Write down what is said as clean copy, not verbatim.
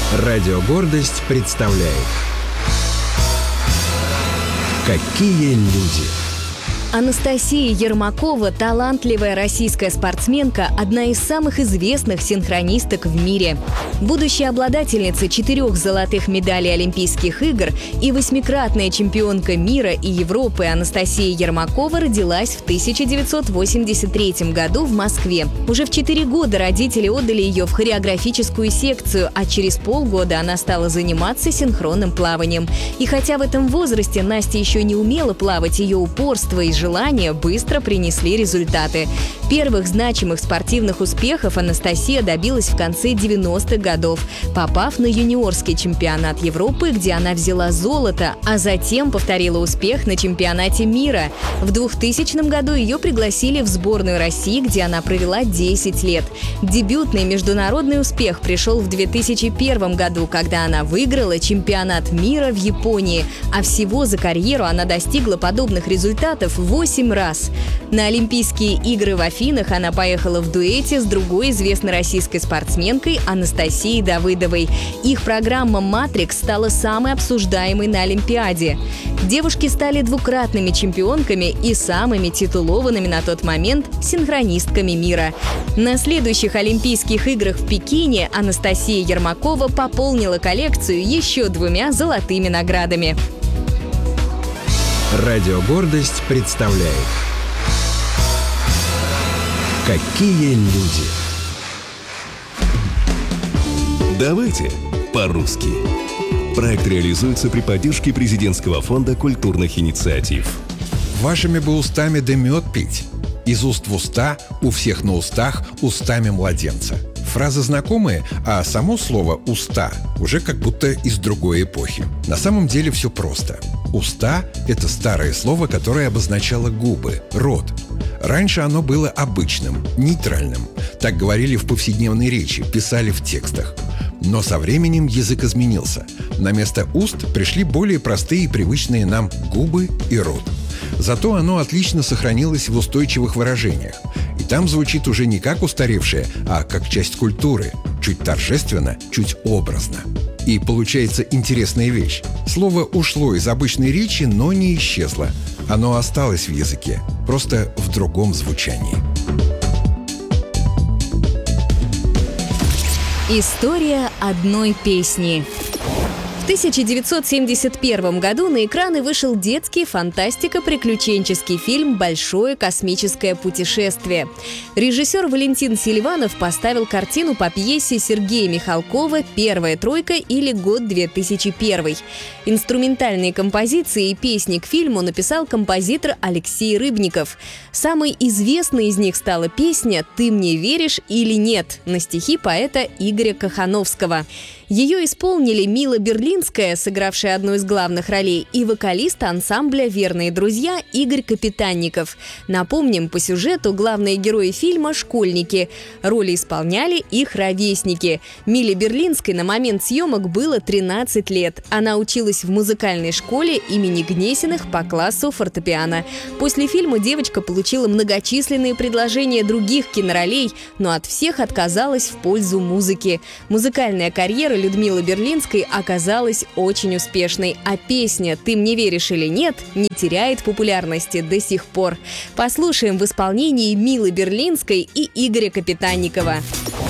Радио «Гордость» представляет «Какие люди». Анастасия Ермакова – талантливая российская спортсменка, одна из самых известных синхронисток в мире. Будущая обладательница 4 золотых медалей Олимпийских игр и 8-кратная чемпионка мира и Европы Анастасия Ермакова родилась в 1983 году в Москве. Уже в 4 года родители отдали ее в хореографическую секцию, а через полгода она стала заниматься синхронным плаванием. И хотя в этом возрасте Настя еще не умела плавать, ее упорство и желания быстро принесли результаты. Первых значимых спортивных успехов Анастасия добилась в конце 90-х годов, попав на юниорский чемпионат Европы, где она взяла золото, а затем повторила успех на чемпионате мира. В 2000 году ее пригласили в сборную России, где она провела 10 лет. Дебютный международный успех пришел в 2001 году, когда она выиграла чемпионат мира в Японии, а всего за карьеру она достигла подобных результатов 8 раз. На Олимпийские игры в Афинах она поехала в дуэте с другой известной российской спортсменкой Анастасией Давыдовой. Их программа «Матрикс» стала самой обсуждаемой на Олимпиаде. Девушки стали 2-кратными чемпионками и самыми титулованными на тот момент синхронистками мира. На следующих Олимпийских играх в Пекине Анастасия Ермакова пополнила коллекцию еще 2 золотыми наградами. Радио «Гордость» представляет «Какие люди». Давайте по-русски. Проект реализуется при поддержке Президентского фонда культурных инициатив. Вашими бы устами да мед пить. Из уст в уста, у всех на устах, устами младенца. Фраза знакомая, а само слово «уста» уже как будто из другой эпохи. На самом деле все просто. «Уста» — это старое слово, которое обозначало губы, рот. Раньше оно было обычным, нейтральным. Так говорили в повседневной речи, писали в текстах. Но со временем язык изменился. На место уст пришли более простые и привычные нам губы и рот. Зато оно отлично сохранилось в устойчивых выражениях. И там звучит уже не как устаревшее, а как часть культуры. Чуть торжественно, чуть образно. И получается интересная вещь. Слово ушло из обычной речи, но не исчезло. Оно осталось в языке, просто в другом звучании. История одной песни. В 1971 году на экраны вышел детский фантастико-приключенческий фильм «Большое космическое путешествие». Режиссер Валентин Селиванов поставил картину по пьесе Сергея Михалкова «Первая тройка» или «Год 2001». Инструментальные композиции и песни к фильму написал композитор Алексей Рыбников. Самой известной из них стала песня «Ты мне веришь или нет» на стихи поэта Игоря Кохановского. Ее исполнили Мила Берлинская, сыгравшая одну из главных ролей, и вокалист ансамбля «Верные друзья» Игорь Капитанников. Напомним, по сюжету главные герои фильма – школьники. Роли исполняли их ровесники. Миле Берлинской на момент съемок было 13 лет. Она училась в музыкальной школе имени Гнесиных по классу фортепиано. После фильма девочка получила многочисленные предложения других киноролей, но от всех отказалась в пользу музыки. Музыкальная карьера Людмилы Берлинской оказалась очень успешной, а песня «Ты мне веришь или нет» не теряет популярности до сих пор. Послушаем в исполнении Милы Берлинской и Игоря Капитанникова.